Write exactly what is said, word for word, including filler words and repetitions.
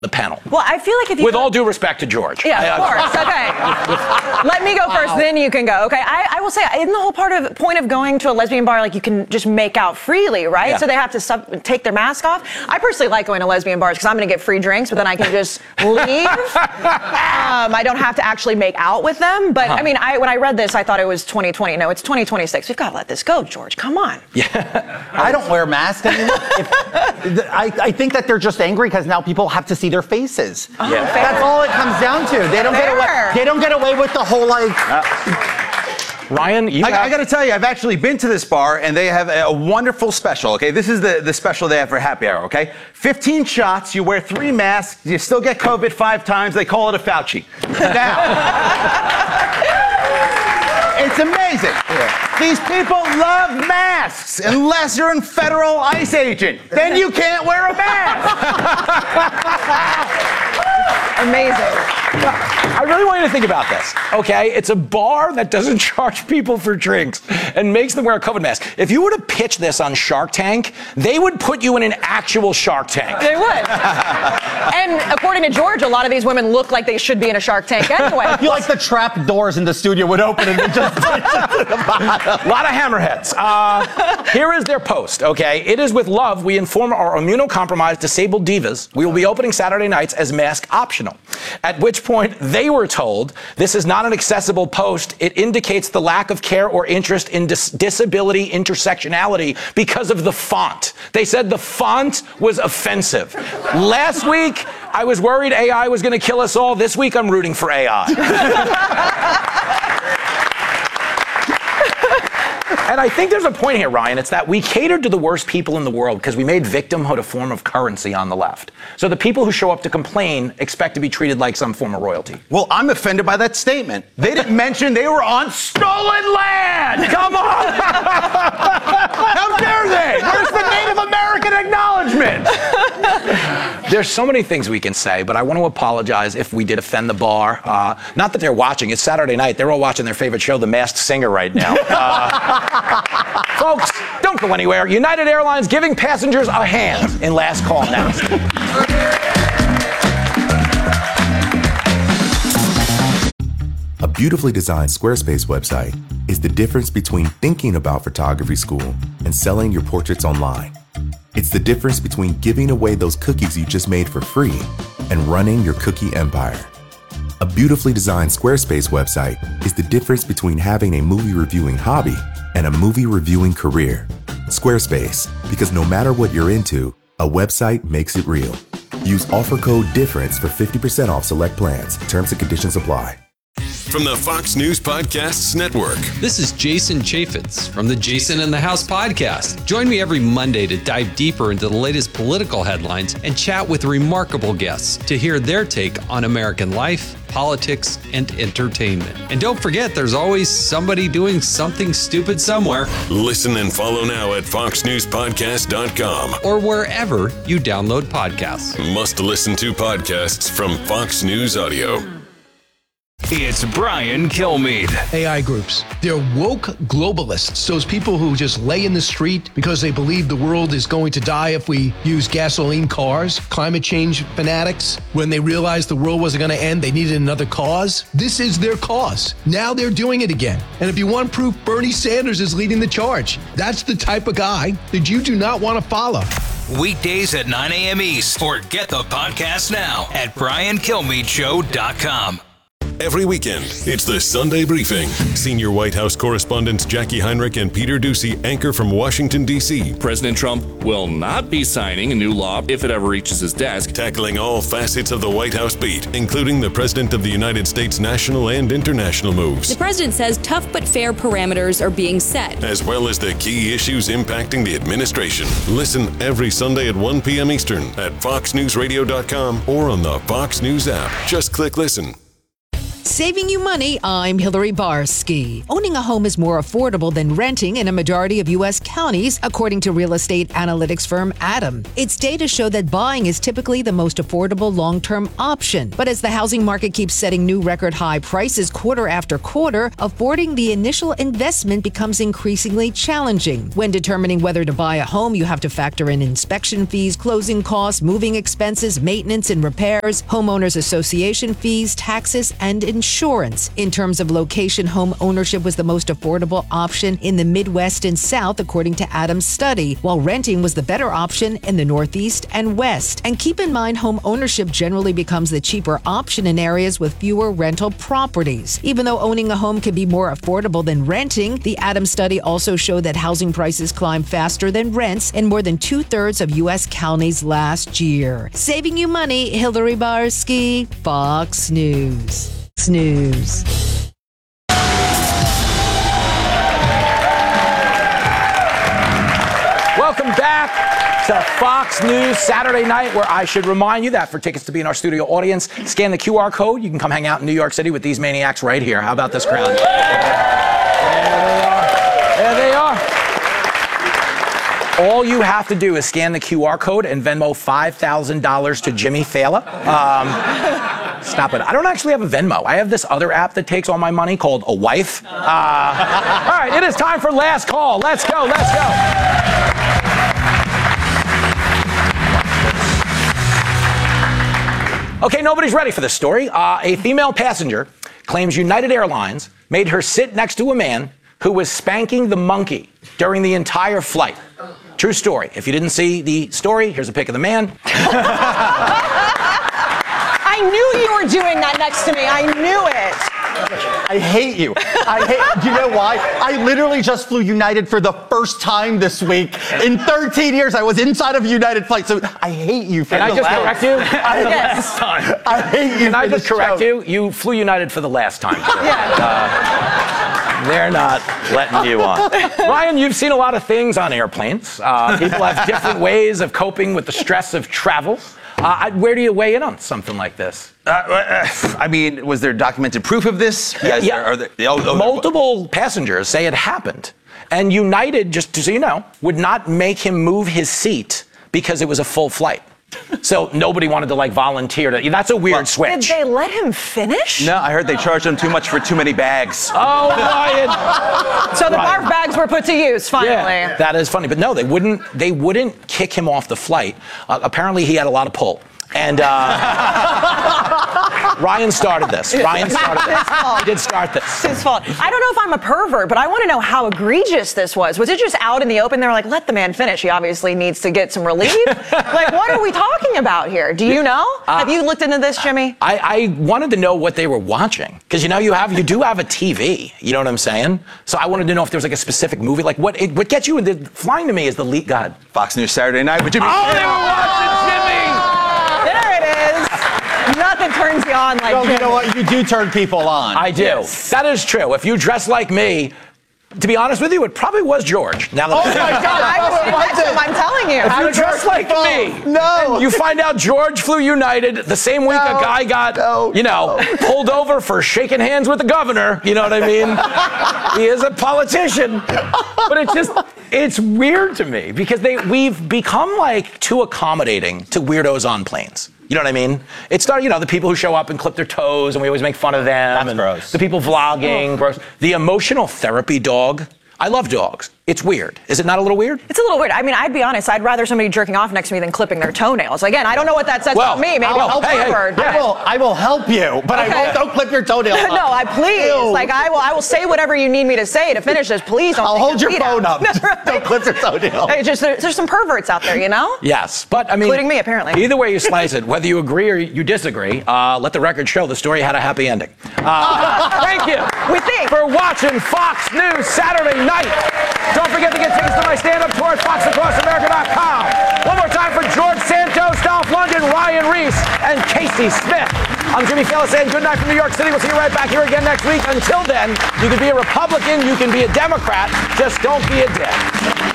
the panel. Well, I feel like if you... With all due respect to George. Yeah, of course. Okay. Let me go wow. first, then you can go. Okay, I, I will say, isn't the whole part of point of going to a lesbian bar, like you can just make out freely, right? Yeah. So they have to sub- take their mask off. I personally like going to lesbian bars because I'm going to get free drinks, but then I can just leave. um, I don't have to actually make out with them. But, huh. I mean, I, when I read this, I thought it was twenty twenty. No, it's twenty twenty-six. We've got to let this go, George. Come on. Yeah. I don't wear masks anymore. If, I, I think that they're just angry because now people have to see their faces. Oh, yeah. That's all it comes down to. They don't fair. get away. They don't get away with the whole like. Uh, Ryan, you I, have... I got to tell you, I've actually been to this bar, and they have a, a wonderful special. Okay, this is the, the special they have for happy hour. Okay, fifteen shots. You wear three masks. You still get COVID five times. They call it a Fauci. Now. It's amazing. Yeah. These people love masks unless you're in federal ICE agent. Then you can't wear a mask. Amazing. I really want you to think about this, okay? It's a bar that doesn't charge people for drinks and makes them wear a COVID mask. If you were to pitch this on Shark Tank, they would put you in an actual Shark Tank. They would. And according to George, a lot of these women look like they should be in a Shark Tank anyway. I feel like the trap doors in the studio would open and it just... A lot of hammerheads. Uh, here is their post, okay? It is with love we inform our immunocompromised disabled divas we will be opening Saturday nights as mask optional. At which point they were told this is not an accessible post. It indicates the lack of care or interest in dis- disability intersectionality because of the font. They said the font was offensive. Last week, I was worried A I was going to kill us all. This week, I'm rooting for A I. And I think there's a point here, Ryan. It's that we catered to the worst people in the world because we made victimhood a form of currency on the left. So the people who show up to complain expect to be treated like some form of royalty. Well, I'm offended by that statement. They didn't mention they were on stolen land. Come on. How dare they? Where's the Native American acknowledgement? There's so many things we can say, but I want to apologize if we did offend the bar. Uh, not that they're watching. It's Saturday night. They're all watching their favorite show, The Masked Singer, right now. Uh, Folks, don't go anywhere. United Airlines giving passengers a hand in last call next. A beautifully designed Squarespace website is the difference between thinking about photography school and selling your portraits online. It's the difference between giving away those cookies you just made for free and running your cookie empire. A beautifully designed Squarespace website is the difference between having a movie reviewing hobby and a movie reviewing career. Squarespace, because no matter what you're into, a website makes it real. Use offer code DIFFERENCE for fifty percent off select plans. Terms and conditions apply. From the Fox News Podcasts Network. This is Jason Chaffetz from the Jason in the House podcast. Join me every Monday to dive deeper into the latest political headlines and chat with remarkable guests to hear their take on American life, politics, and entertainment. And don't forget, there's always somebody doing something stupid somewhere. Listen and follow now at fox news podcast dot com or wherever you download podcasts. Must listen to podcasts from Fox News Audio. It's Brian Kilmeade. A I groups. They're woke globalists. Those people who just lay in the street because they believe the world is going to die if we use gasoline cars. Climate change fanatics. When they realized the world wasn't going to end, they needed another cause. This is their cause. Now they're doing it again. And if you want proof, Bernie Sanders is leading the charge. That's the type of guy that you do not want to follow. Weekdays at nine a.m. East. Or get the podcast now at brian kilmeade show dot com. Every weekend, it's the Sunday Briefing. Senior White House correspondents Jackie Heinrich and Peter Doocy anchor from Washington, D C President Trump will not be signing a new law if it ever reaches his desk. Tackling all facets of the White House beat, including the President of the United States national and international moves. The president says tough but fair parameters are being set, as well as the key issues impacting the administration. Listen every Sunday at one p.m. Eastern at fox news radio dot com or on the Fox News app. Just click listen. Saving you money, I'm Hillary Barsky. Owning a home is more affordable than renting in a majority of U S counties, according to real estate analytics firm Adam. Its data show that buying is typically the most affordable long-term option. But as the housing market keeps setting new record high prices quarter after quarter, affording the initial investment becomes increasingly challenging. When determining whether to buy a home, you have to factor in inspection fees, closing costs, moving expenses, maintenance and repairs, homeowners association fees, taxes, and insurance. In terms of location, home ownership was the most affordable option in the Midwest and South, according to Adam's study, while renting was the better option in the Northeast and West. And keep in mind, home ownership generally becomes the cheaper option in areas with fewer rental properties. Even though owning a home can be more affordable than renting, the Adams study also showed that housing prices climbed faster than rents in more than two-thirds of U S counties last year. Saving you money, Hillary Barsky, Fox News. Snooze. Welcome back to Fox News Saturday Night, where I should remind you that for tickets to be in our studio audience, scan the Q R code. You can come hang out in New York City with these maniacs right here. How about this crowd? There they are. There they are. All you have to do is scan the Q R code and Venmo five thousand dollars to Jimmy Fallon. Um, Stop it. I don't actually have a Venmo. I have this other app that takes all my money called A Wife. Uh, all right, it is time for Last Call. Let's go, let's go. Okay, nobody's ready for this story. Uh, a female passenger claims United Airlines made her sit next to a man who was spanking the monkey during the entire flight. True story. If you didn't see the story, here's a pic of the man. I knew you were doing that next to me. I knew it. I hate you. I hate. Do you know why? I literally just flew United for the first time this week. In thirteen years, I was inside of a United flight. So I hate you for Can the I just last, correct you? I, last time. I hate you. Can I for just this correct show. you? You flew United for the last time. Uh, they're not letting you on. Ryan, you've seen a lot of things on airplanes. Uh, people have different ways of coping with the stress of travel. Uh, where do you weigh in on something like this? Uh, uh, I mean, was there documented proof of this? Yeah, Yes, yeah. Are there, oh, oh, Multiple passengers say it happened. And United, just so you know, would not make him move his seat because it was a full flight. So nobody wanted to like volunteer to. That's a weird Did switch. they let him finish? No, I heard they charged him too much for too many bags. Oh, Ryan. So the Ryan. barf bags were put to use finally. Yeah, that is funny. But no, they wouldn't. They wouldn't kick him off the flight. Uh, apparently, he had a lot of pull. And uh, Ryan started this. Ryan started this. He did start this. It's his fault. I don't know if I'm a pervert, but I want to know how egregious this was. Was it just out in the open? They were like, let the man finish. He obviously needs to get some relief. Like, what are we talking about here? Do you know? Uh, have you looked into this, Jimmy? I, I wanted to know what they were watching. Because, you know, you have you do have a T V. You know what I'm saying? So I wanted to know if there was like a specific movie. Like, what it, what gets you into flying to me is the lead. God. Fox News Saturday Night with Jimmy. Oh, they were watching Jimmy! There it is. Nothing turns you on like Well, Jimmy. you know what? You do turn people on. I do. Yes. That is true. If you dress like me, to be honest with you, it probably was George. Now that Oh my God! I was next to him, I'm telling you. If How you did dress like me, No. you find out George flew United the same week No. a guy got, No. you know, pulled over for shaking hands with the governor. You know what I mean? He is a politician. But it's just, it's weird to me because they we've become like too accommodating to weirdos on planes. You know what I mean? It's not, you know, the people who show up and clip their toes and we always make fun of them. That's and gross. The people vlogging, gross. The emotional therapy dog. I love dogs. It's weird. Is it not a little weird? It's a little weird. I mean, I'd be honest. I'd rather somebody jerking off next to me than clipping their toenails. Again, I don't know what that says Well, about me. Maybe I'll- I'm a hey, hey, pervert. I will. I will help you, but Okay. I won't. Don't clip your toenail. up. No, I please. Ew. Like I will. I will say whatever you need me to say to finish this. Please don't. I'll take hold your feet phone out. up. Just Right. don't clip your toenail. Hey, just there, there's some perverts out there, you know. Yes, but I mean, Including me, apparently. Either way you slice it, whether you agree or you disagree, uh, let the record show the story had a happy ending. Uh, thank you We think. for watching Fox News Saturday Night. Don't forget to get tickets to my stand-up tour at fox across america dot com. One more time for George Santos, Dolph Lundgren, Ryan Reese, and Casey Smith. I'm Jimmy Fallon saying good night from New York City. We'll see you right back here again next week. Until then, you can be a Republican, you can be a Democrat, just don't be a dick.